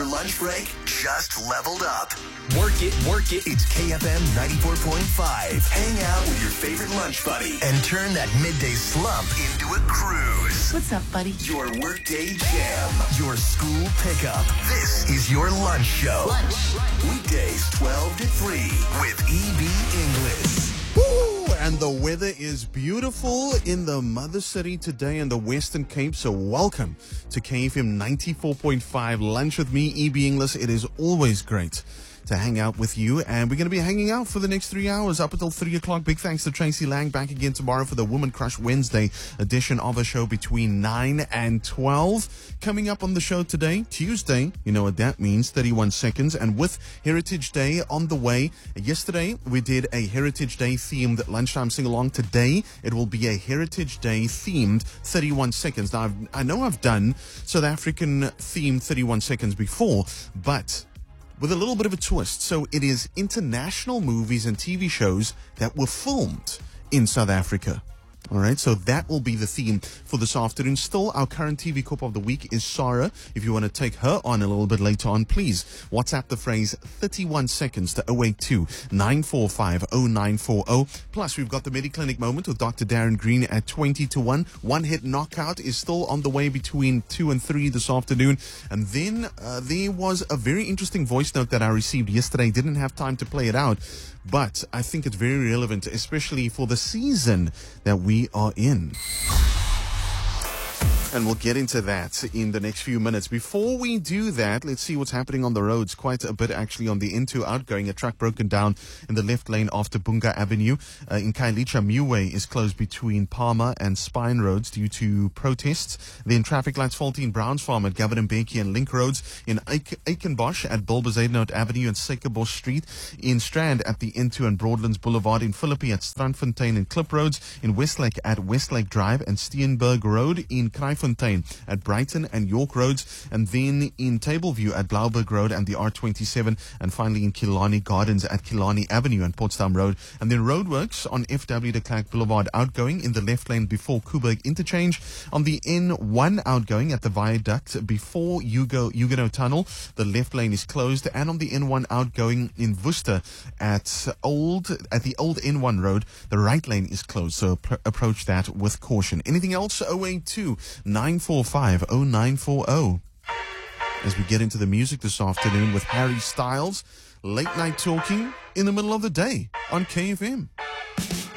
Your lunch break just leveled up. Work it, work it. It's KFM 94.5. Hang out with your favorite lunch buddy and turn that midday slump into a cruise. What's up, buddy? Your workday jam. Your school pickup. This is your lunch show. Weekdays 12 to 3 with EB English. Woo! And the weather is beautiful in the Mother City today in the Western Cape. So welcome to KFM 94.5 Lunch with me, EB English. It is always great to hang out with you, and we're going to be hanging out for the next 3 hours up until 3 o'clock. Big thanks to Tracy Lang, back again tomorrow for the Woman Crush Wednesday edition of a show between 9 and 12. Coming up on the show today, Tuesday, you know what that means, 31 seconds, and with Heritage Day on the way. Yesterday, we did a Heritage Day themed lunchtime sing-along. Today, it will be a Heritage Day themed 31 seconds. Now, I know I've done South African themed 31 seconds before, but with a little bit of a twist. So it is international movies and TV shows that were filmed in South Africa. All right, so that will be the theme for this afternoon. Still, our current TV Cop of the Week is Sarah. If you want to take her on a little bit later on, please WhatsApp the phrase 31 seconds to 082-945-0940. Plus, we've got the Mediclinic moment with Dr. Darren Green at 20 to 1. One Hit Knockout is still on the way between 2 and 3 this afternoon. And then there was a very interesting voice note that I received yesterday. Didn't have time to play it out, but I think it's very relevant, especially for the season that we are in. And we'll get into that in the next few minutes. Before we do that, let's see what's happening on the roads. Quite a bit actually on the N2 outgoing. A truck broken down in the left lane after Bunga Avenue. In Kailicha, Muway is closed between Palmer and Spine Roads due to protests. Then traffic lights faulty in Browns Farm at Governor Mbeki and Link Roads. In Aikenbosch at Bulbezadenhout Avenue and Suikerbosch Street. In Strand at the N2 and Broadlands Boulevard. In Philippi at Strandfontein and Klip Roads. In Westlake at Westlake Drive and Steenberg Road. In Kraaifontein at Brighton and York Roads, and then in Tableview at Blauberg Road and the R27, and finally in Killarney Gardens at Killarney Avenue and Potsdam Road. And then roadworks on FW de Klerk Boulevard outgoing in the left lane before Kuburg Interchange. On the N1 outgoing at the viaduct before Huguenot Tunnel, the left lane is closed. And on the N1 outgoing in Worcester at the old N1 road, the right lane is closed, so approach that with caution. Anything else? 082-945-0940. As we get into the music this afternoon with Harry Styles, Late Night Talking in the middle of the day on KFM.